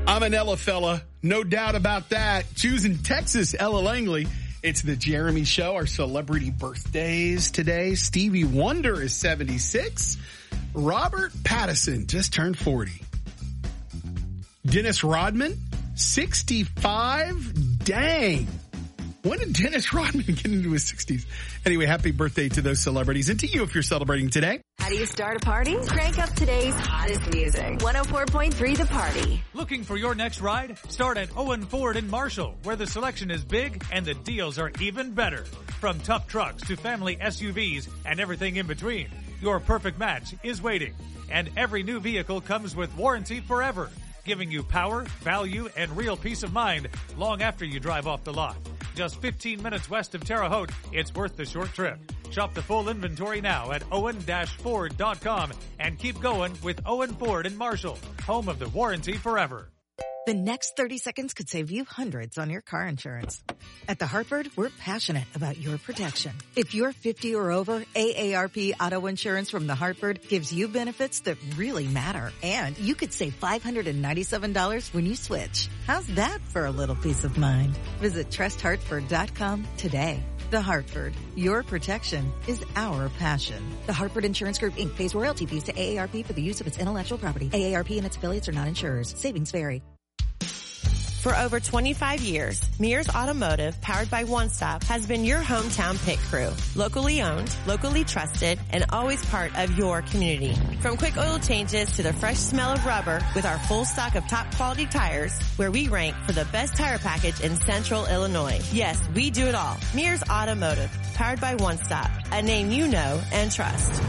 I'm an Ella fella, no doubt about that. Choosing Texas, Ella Langley. It's the Jeremy Show, our celebrity birthdays today. Stevie Wonder is 76. Robert Pattinson just turned 40. Dennis Rodman, 65. Dang. When did Dennis Rodman get into his 60s? Anyway, happy birthday to those celebrities and to you if you're celebrating today. How do you start a party? Crank up today's hottest music. 104.3 The Party. Looking for your next ride? Start at Owen Ford in Marshall, where the selection is big and the deals are even better. From tough trucks to family SUVs and everything in between, your perfect match is waiting. And every new vehicle comes with warranty forever, giving you power, value, and real peace of mind long after you drive off the lot. Just 15 minutes west of Terre Haute, it's worth the short trip. Shop the full inventory now at owen-ford.com and keep going with Owen Ford in Marshall, home of the warranty forever. The next 30 seconds could save you hundreds on your car insurance. At The Hartford, we're passionate about your protection. If you're 50 or over, AARP Auto Insurance from The Hartford gives you benefits that really matter. And you could save $597 when you switch. How's that for a little peace of mind? Visit trusthartford.com today. The Hartford, your protection is our passion. The Hartford Insurance Group, Inc. pays royalty fees to AARP for the use of its intellectual property. AARP and its affiliates are not insurers. Savings vary. For over 25 years, Mears Automotive, powered by One Stop, has been your hometown pit crew. Locally owned, locally trusted, and always part of your community. From quick oil changes to the fresh smell of rubber, with our full stock of top quality tires, where we rank for the best tire package in Central Illinois. Yes, we do it all. Mears Automotive, powered by One Stop, a name you know and trust.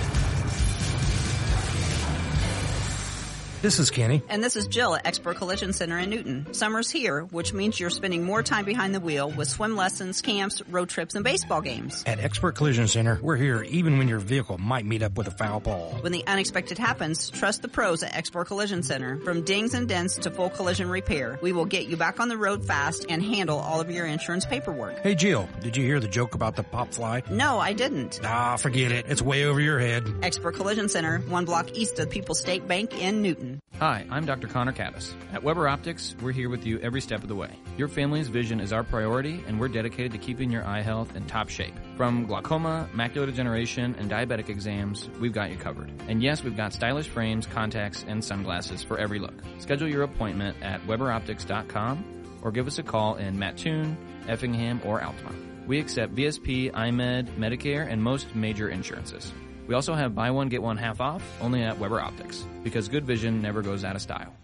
This is Kenny. And this is Jill at Expert Collision Center in Newton. Summer's here, which means you're spending more time behind the wheel with swim lessons, camps, road trips, and baseball games. At Expert Collision Center, we're here even when your vehicle might meet up with a foul ball. When the unexpected happens, trust the pros at Expert Collision Center. From dings and dents to full collision repair, we will get you back on the road fast and handle all of your insurance paperwork. Hey, Jill, did you hear the joke about the pop fly? No, I didn't. Ah, forget it. It's way over your head. Expert Collision Center, 1 block east of People's State Bank in Newton. Hi, I'm Dr. Connor Caddis. At Weber Optics, we're here with you every step of the way. Your family's vision is our priority, and we're dedicated to keeping your eye health in top shape. From glaucoma, macular degeneration, and diabetic exams, we've got you covered. And yes, we've got stylish frames, contacts, and sunglasses for every look. Schedule your appointment at weberoptics.com or give us a call in Mattoon, Effingham, or Altamont. We accept VSP, IMED, Medicare, and most major insurances. We also have buy one, get one half off, only at Weber Optics, because good vision never goes out of style.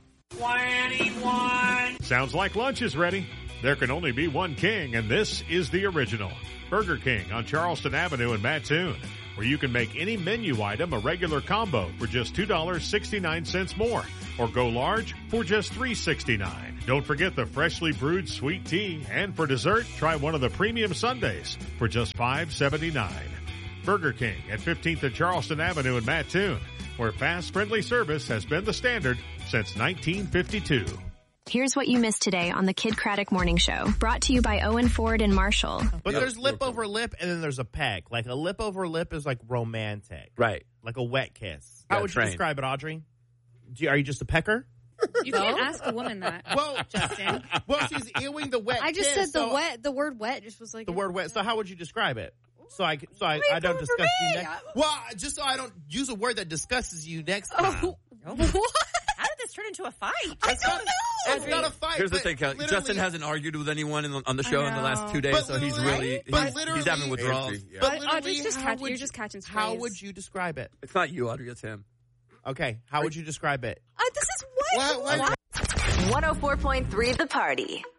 21! Sounds like lunch is ready. There can only be one king, and this is the original. Burger King on Charleston Avenue in Mattoon, where you can make any menu item a regular combo for just $2.69 more, or go large for just $3.69. Don't forget the freshly brewed sweet tea, and for dessert, try one of the premium sundaes for just $5.79. Burger King at 15th and Charleston Avenue in Mattoon, where fast, friendly service has been the standard since 1952. Here's what you missed today on the Kid Craddock Morning Show, brought to you by Owen Ford in Marshall. But there's lip over lip, and then there's a peck. Like a lip over lip is like romantic. Right. Like a wet kiss. How would you describe it, Audrey? Are you just a pecker? You can't ask a woman that. Well, Justin. Well, she's ewing the wet I just kiss, said the word wet just was like. The word wet. So how would you describe it? So I don't discuss you next. Well, just so I don't use a word that discusses you next time. What? How did this turn into a fight? I don't know. It's not a fight. Here's the thing, Kelly. Justin hasn't argued with anyone on the show in the last 2 days, so he's really he's having withdrawals. Yeah. But Audrey's you're just catching strays. How would you describe it? It's not you, Audrey. It's him. Okay. How would you describe it? This is what? 104.3 The Party.